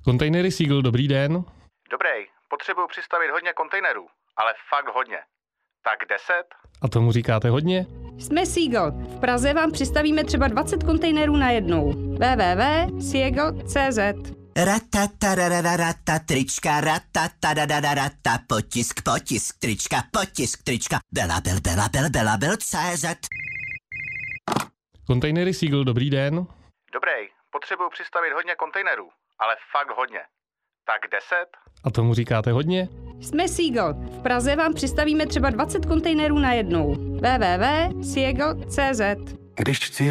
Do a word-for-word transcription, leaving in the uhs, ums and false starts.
Kontejnery Seagull, dobrý den. Dobrý, potřebuju přistavit hodně kontejnerů, ale fakt hodně. Tak deset? A tomu říkáte hodně? Jsme Seagull. V Praze vám přistavíme třeba dvacet kontejnerů najednou. w w w tečka seagull tečka c z Ratatarararata, trička, ratatarararata, potisk, potisk, trička, potisk, trička, bela, bel, bela, bel, bela, bel, C Z. Kontejnery Seagull, dobrý den. Dobrý, potřebuju přistavit hodně kontejnerů, ale fakt hodně. Tak deset? A tomu říkáte hodně? Jsme Seagull. V Praze vám přistavíme třeba dvacet kontejnerů najednou. w w w tečka seagull tečka c z Když chci